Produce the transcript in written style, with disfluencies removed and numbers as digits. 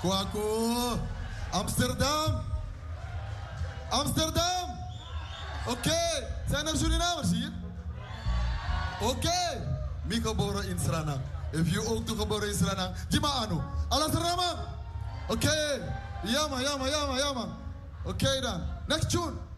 Kwaku. Amsterdam. Amsterdam. Oké. Zijn er Surinamers hier? Oké. Mi geboren in Suriname. If you ook geboren in Suriname. Jima anu. Alas Rama. Oké. Yama. Oké dan. Next tune.